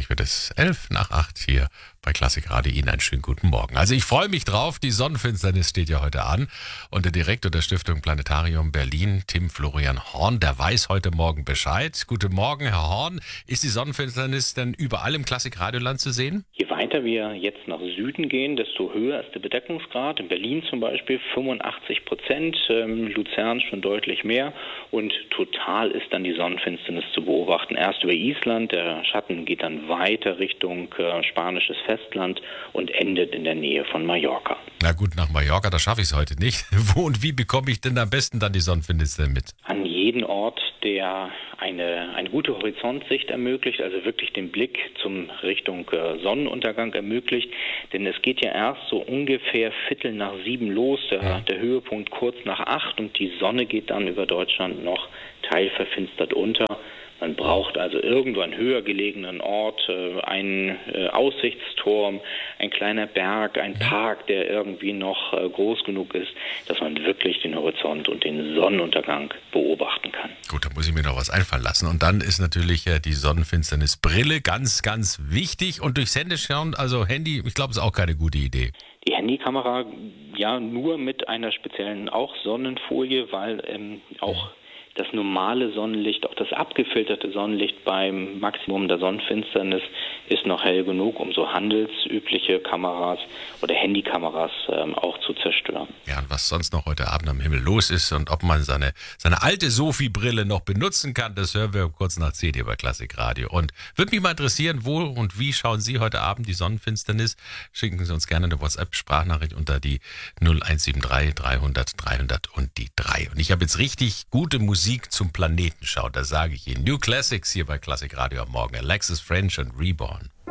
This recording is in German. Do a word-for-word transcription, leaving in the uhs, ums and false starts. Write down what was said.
gleich wird es elf nach acht hier bei Klassik Radio. Ihnen einen schönen guten Morgen. Also ich freue mich drauf, die Sonnenfinsternis steht ja heute an und der Direktor der Stiftung Planetarium Berlin, Tim Florian Horn, der weiß heute Morgen Bescheid. Guten Morgen, Herr Horn. Ist die Sonnenfinsternis denn überall im Klassik Radioland zu sehen? Je weiter wir jetzt nach Süden gehen, desto höher ist der Bedeckungsgrad. In Berlin zum Beispiel fünfundachtzig Prozent, ähm, Luzern schon deutlich mehr und total ist dann die Sonnenfinsternis zu beobachten. Erst über Island, der Schatten geht dann weiter Richtung äh, spanisches Festland und endet in der Nähe von Mallorca. Na gut, nach Mallorca, da schaffe ich es heute nicht. Wo und wie bekomme ich denn am besten dann die Sonnenfinsternis mit? An jeden Ort, der eine, eine gute Horizontsicht ermöglicht, also wirklich den Blick zum Richtung äh, Sonnenuntergang ermöglicht. Denn es geht ja erst so ungefähr Viertel nach sieben los, der, ja. der Höhepunkt kurz nach acht und die Sonne geht dann über Deutschland noch teilverfinstert unter. Man braucht also irgendwo einen höher gelegenen Ort, äh, einen äh, Aussichtsturm, ein kleiner Berg, ein Park, der irgendwie noch äh, groß genug ist, dass man wirklich den Horizont und den Sonnenuntergang beobachten kann. Gut, da muss ich mir noch was einfallen lassen. Und dann ist natürlich äh, die Sonnenfinsternisbrille ganz, ganz wichtig. Und durchs Handy schauen, also Handy, ich glaube, ist auch keine gute Idee. Die Handykamera ja nur mit einer speziellen auch Sonnenfolie, weil ähm, auch das normale Sonnenlicht, auch das abgefilterte Sonnenlicht beim Maximum der Sonnenfinsternis ist noch hell genug, um so handelsübliche Kameras oder Handykameras ähm, auch zu zerstören. Ja, und was sonst noch heute Abend am Himmel los ist und ob man seine, seine alte Sophie-Brille noch benutzen kann, das hören wir kurz nach zehn hier bei Klassik Radio. Und würde mich mal interessieren, wo und wie schauen Sie heute Abend die Sonnenfinsternis? Schicken Sie uns gerne eine WhatsApp-Sprachnachricht unter die null eins sieben drei dreihundert dreihundert und die drei. Und ich habe jetzt richtig gute Musik Musik zum Planetenschau, da sage ich Ihnen. New Classics hier bei Klassik Radio am Morgen. Alexis French und Reborn.